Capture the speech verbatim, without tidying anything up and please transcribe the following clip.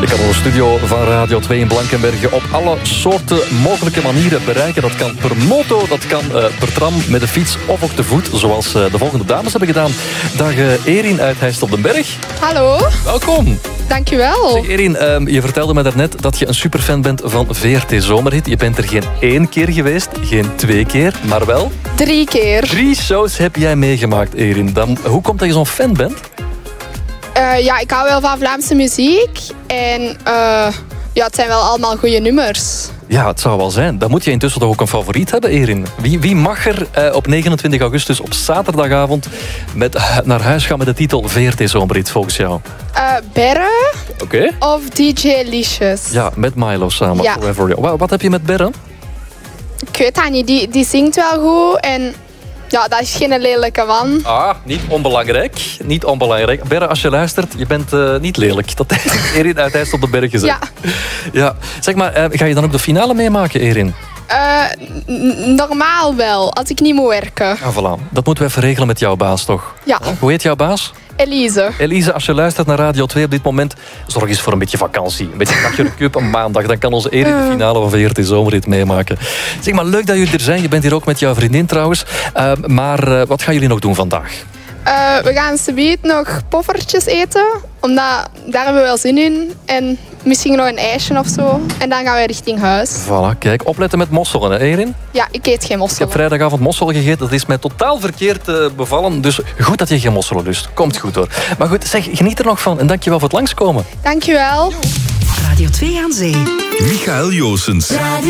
Je kan onze studio van Radio twee in Blankenberge op alle soorten mogelijke manieren bereiken. Dat kan per moto, dat kan uh, per tram, met de fiets of ook te voet. Zoals uh, de volgende dames hebben gedaan. Dag uh, Erin uit Heist op den Berg. Hallo. Welkom. Dankjewel. Zeg Erin, uh, je vertelde me daarnet dat je een superfan bent van V R T Zomerhit. Je bent er geen één keer geweest, geen twee keer, maar wel... Drie keer. Drie shows heb jij meegemaakt, Erin. Dan, hoe komt dat je zo'n fan bent? Uh, ja, ik hou wel van Vlaamse muziek. En uh, ja, het zijn wel allemaal goede nummers. Ja, het zou wel zijn. Dan moet je intussen toch ook een favoriet hebben, Erin. Wie, wie mag er uh, op negenentwintig augustus op zaterdagavond met, uh, naar huis gaan met de titel V R T Zomerhit, volgens jou? Uh, Berre. Oké. Okay. Of D J Licious. Ja, met Milo samen. Ja. Forever. Wat, wat heb je met Berre? Ik weet dat niet. Die, die zingt wel goed en... Ja, dat is geen lelijke man. Ah, niet onbelangrijk. Niet onbelangrijk. Berre, als je luistert, je bent uh, niet lelijk. Dat heeft Erin uit IJs op de Berg gezegd. Ja. Ja. Zeg maar, uh, ga je dan ook de finale meemaken, Erin? Uh, normaal wel, als ik niet moet werken. Ja, voilà. Dat moeten we even regelen met jouw baas, toch? Ja. Hoe heet jouw baas? Elise. Elise, als je luistert naar Radio twee op dit moment, zorg eens voor een beetje vakantie. Een beetje Nachtje de Cup een maandag. Dan kan onze Erin de finale van V R T Zomerhit meemaken. Zeg maar, leuk dat jullie er zijn. Je bent hier ook met jouw vriendin trouwens. Uh, maar uh, wat gaan jullie nog doen vandaag? Uh, we gaan subiet nog poffertjes eten. Omdat daar hebben we wel zin in. En misschien nog een ijsje of zo. En dan gaan we richting huis. Voilà, kijk. Opletten met mosselen, hè, Erin? Ja, ik eet geen mosselen. Ik heb vrijdagavond mosselen gegeten. Dat is mij totaal verkeerd uh, bevallen. Dus goed dat je geen mosselen lust. Komt goed hoor. Maar goed, zeg, geniet er nog van. En dankjewel voor het langskomen. Dankjewel. Radio twee aan Zee. Michael Joosens.